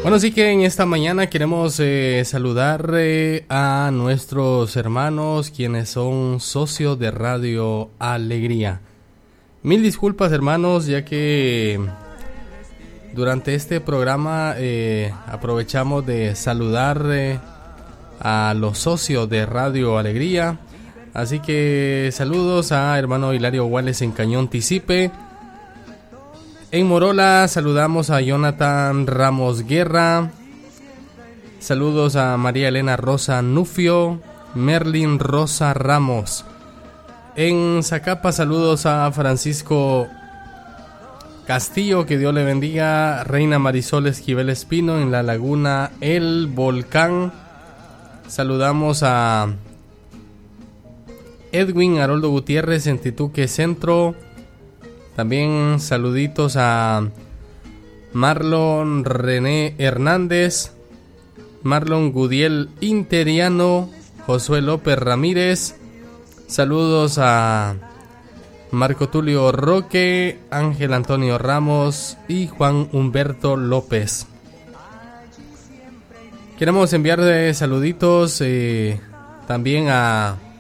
Bueno, sí que en esta mañana queremos saludar a nuestros hermanos quienes son socios de Radio Alegría. Mil disculpas, hermanos, ya que durante este programa aprovechamos de saludar a los socios de Radio Alegría. Así que saludos a hermano Hilario Guales en Cañón Tisipe. En Morola saludamos a Jonathan Ramos Guerra. Saludos a María Elena Rosa Nufio, Merlin Rosa Ramos. En Zacapa saludos a Francisco Castillo, que Dios le bendiga. Reina Marisol Esquivel Espino en La Laguna El Volcán. Saludamos a Edwin Haroldo Gutiérrez en Tituque Centro. También saluditos a Marlon René Hernández, Marlon Gudiel Interiano, Josué López Ramírez. Saludos a Marco Tulio Roque, Ángel Antonio Ramos y Juan Humberto López. Queremos enviar saluditos también a